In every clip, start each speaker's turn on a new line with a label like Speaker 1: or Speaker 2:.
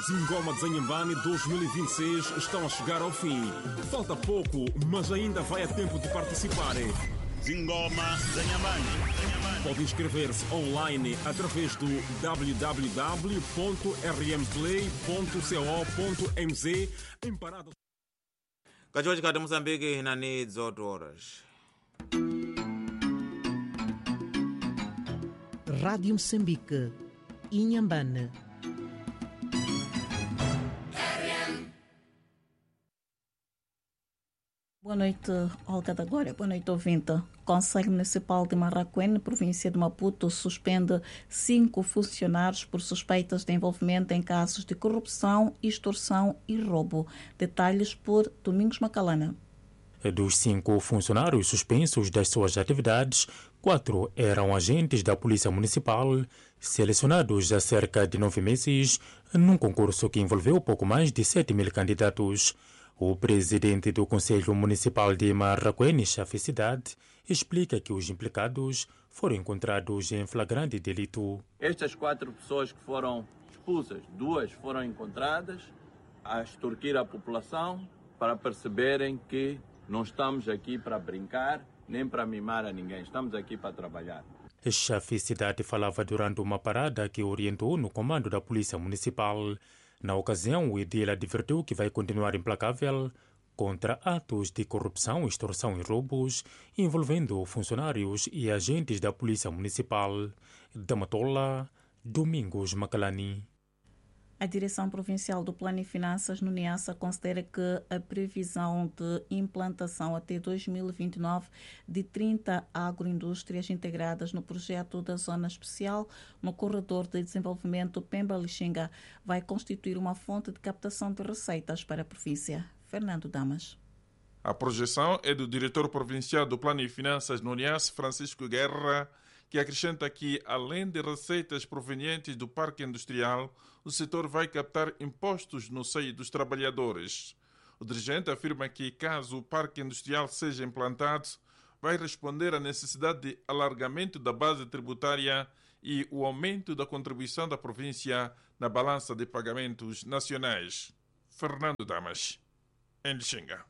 Speaker 1: Zingoma de Zanhambane 2026 estão a chegar ao fim. Falta pouco, mas ainda vai a tempo de participar.
Speaker 2: Zingoma Zanhambane.
Speaker 1: Pode inscrever-se online através do www.rmplay.co.mz em parada.
Speaker 3: Kachochi kati Moçambique inani 18 horas.
Speaker 4: Rádio Moçambique, Inhambane.
Speaker 5: Boa noite, Olga da Glória. Boa noite, ouvinte. Conselho Municipal de Marraquém, província de Maputo, suspende 5 funcionários por suspeitas de envolvimento em casos de corrupção, extorsão e roubo. Detalhes por Domingos Macalana.
Speaker 6: Dos 5 funcionários suspensos das suas atividades, 4 eram agentes da Polícia Municipal, selecionados há cerca de 9 meses, num concurso que envolveu pouco mais de 7.000 candidatos. O presidente do Conselho Municipal de Marraquém, Chaficidade, explica que os implicados foram encontrados em flagrante delito.
Speaker 7: Estas 4 pessoas que foram expulsas, 2 foram encontradas a extorquir a população para perceberem que não estamos aqui para brincar nem para mimar a ninguém, estamos aqui para trabalhar.
Speaker 6: Chaficidade falava durante uma parada que orientou no comando da Polícia Municipal. Na ocasião, o edil advertiu que vai continuar implacável contra atos de corrupção, extorsão e roubos envolvendo funcionários e agentes da Polícia Municipal. Da Matola, Domingos Macalani.
Speaker 5: A Direção Provincial do Plano e Finanças, no Niassa, considera que a previsão de implantação até 2029 de 30 agroindústrias integradas no projeto da Zona Especial no Corredor de Desenvolvimento Pemba-Lixinga vai constituir uma fonte de captação de receitas para a província. Fernando Damas.
Speaker 8: A projeção é do diretor provincial do Plano e Finanças no Niassa, Francisco Guerra, que acrescenta que, além de receitas provenientes do parque industrial, o setor vai captar impostos no seio dos trabalhadores. O dirigente afirma que, caso o parque industrial seja implantado, vai responder à necessidade de alargamento da base tributária e o aumento da contribuição da província na balança de pagamentos nacionais. Fernando Damas, em Lixinga.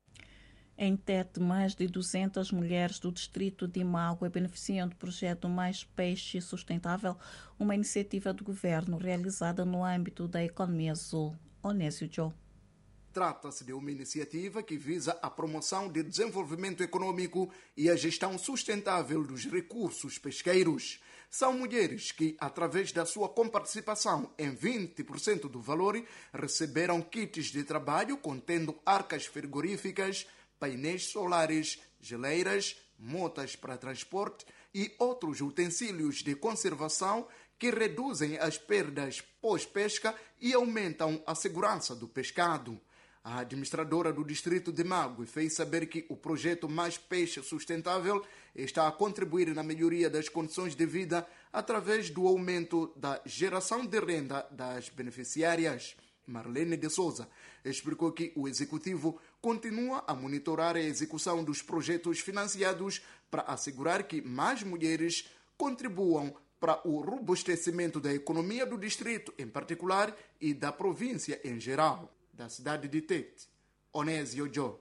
Speaker 5: Em Tete, mais de 200 mulheres do distrito de Mágoa beneficiam do projeto Mais Peixe Sustentável, uma iniciativa do governo realizada no âmbito da economia azul. Onésio Joe.
Speaker 9: Trata-se de uma iniciativa que visa a promoção de desenvolvimento econômico e a gestão sustentável dos recursos pesqueiros. São mulheres que, através da sua comparticipação em 20% do valor, receberam kits de trabalho contendo arcas frigoríficas, painéis solares, geleiras, motas para transporte e outros utensílios de conservação que reduzem as perdas pós-pesca e aumentam a segurança do pescado. A administradora do distrito de Mágoa fez saber que o projeto Mais Peixe Sustentável está a contribuir na melhoria das condições de vida através do aumento da geração de renda das beneficiárias. Marlene de Souza explicou que o executivo continua a monitorar a execução dos projetos financiados para assegurar que mais mulheres contribuam para o robustecimento da economia do distrito em particular e da província em geral. Da cidade de Tete, Onésio Joe.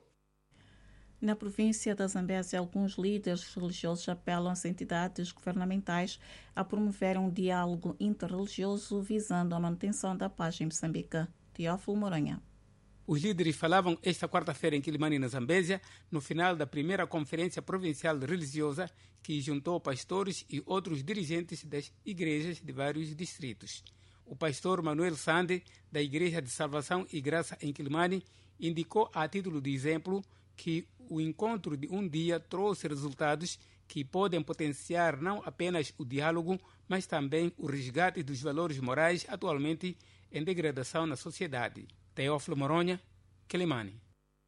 Speaker 5: Na província da Zambésia, alguns líderes religiosos apelam às entidades governamentais a promover um diálogo interreligioso visando a manutenção da paz em Moçambique. Teófilo Moronha.
Speaker 10: Os líderes falavam esta quarta-feira em Quilimane, na Zambésia, no final da primeira conferência provincial religiosa que juntou pastores e outros dirigentes das igrejas de vários distritos. O pastor Manuel Sande, da Igreja de Salvação e Graça em Quilimane, indicou a título de exemplo que o encontro de um dia trouxe resultados que podem potenciar não apenas o diálogo, mas também o resgate dos valores morais atualmente em degradação na sociedade. Teófilo Moronha, Quilimane.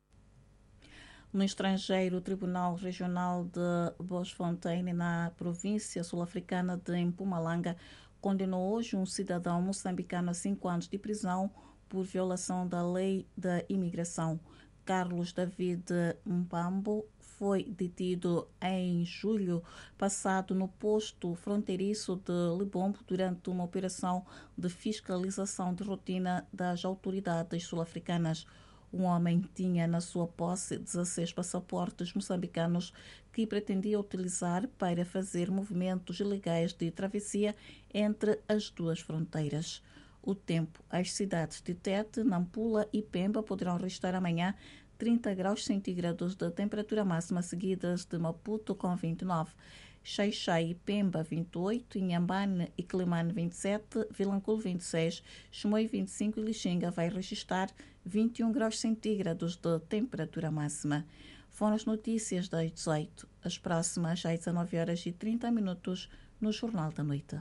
Speaker 5: No estrangeiro, o Tribunal Regional de Boschfontein, na província sul-africana de Mpumalanga, condenou hoje um cidadão moçambicano a 5 anos de prisão por violação da lei da imigração. Carlos David Mpambo foi detido em julho passado no posto fronteiriço de Libombo durante uma operação de fiscalização de rotina das autoridades sul-africanas. Um homem tinha na sua posse 16 passaportes moçambicanos que pretendia utilizar para fazer movimentos ilegais de travessia entre as duas fronteiras. O tempo: as cidades de Tete, Nampula e Pemba poderão registrar amanhã 30 graus centígrados de temperatura máxima, seguidas de Maputo com 29, Xai-Xai e Pemba 28, Inhambane e Quelimane 27, Vilanculo 26, Chimoio 25 e Lixinga vai registrar 21 graus centígrados de temperatura máxima. Foram as notícias das 18, as próximas às 19h30 no Jornal da Noite.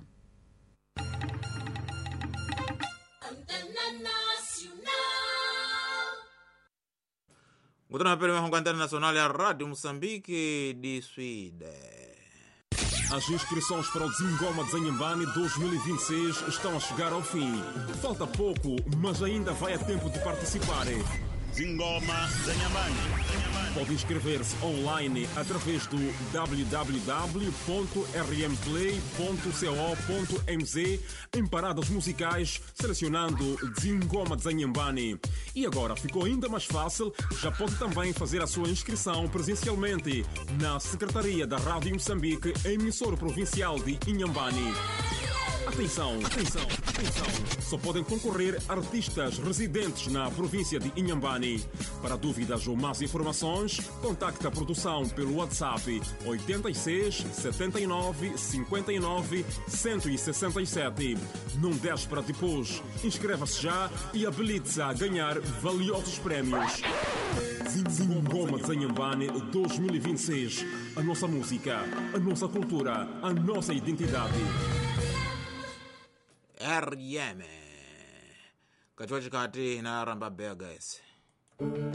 Speaker 3: Gutana pele mahungu internacional ya Rádio Moçambique de Suíde.
Speaker 1: As inscrições para o Dzingoma de Anhambane 2026 estão a chegar ao fim. Falta pouco, mas ainda vai a tempo de participar.
Speaker 2: Dzingoma de Anhambane.
Speaker 1: Pode inscrever-se online através do www.rmplay.co.mz em paradas musicais, selecionando Dzingoma de Anhambane. E agora ficou ainda mais fácil, já pode também fazer a sua inscrição presencialmente na Secretaria da Rádio Moçambique, emissora provincial de Inhambane. Atenção, atenção, atenção! Só podem concorrer artistas residentes na província de Inhambane. Para dúvidas ou mais informações, contacte a produção pelo WhatsApp 86 79 59 167. Não deixe para depois. Inscreva-se já e habilite-se a ganhar valiosos prémios. Dzingoma de Anhambane 2026. A nossa música, a nossa cultura, a nossa identidade.
Speaker 3: RM. Kachwa chikati na ramba bega ese.